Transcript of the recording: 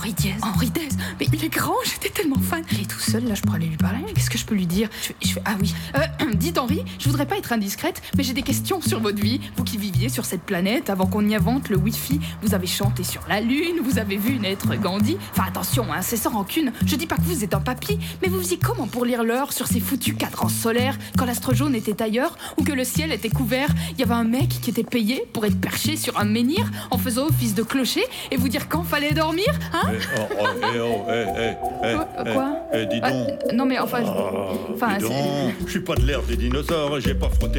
Henri Dess. Mais il est grand, j'étais tellement fan. Il est tout seul, là, je pourrais aller lui parler. Qu'est-ce que je peux lui dire? Je fais, ah oui. Dites Henri, je voudrais pas être indiscrète, mais j'ai des questions sur votre vie. Vous qui viviez sur cette planète avant qu'on y invente le Wi-Fi, vous avez chanté sur la Lune, vous avez vu naître Gandhi. Enfin attention, hein, c'est sans rancune. Je dis pas que vous êtes un papy, mais vous faisiez comment pour lire l'heure sur ces foutus cadrans solaires quand l'astre jaune était ailleurs ou que le ciel était couvert? Il y avait un mec qui était payé pour être perché sur un menhir en faisant office de clocher et vous dire quand fallait dormir, hein? Quoi? Dis donc. Non mais enfin... Dis donc, je suis pas de l'ère des dinosaures, j'ai pas frotté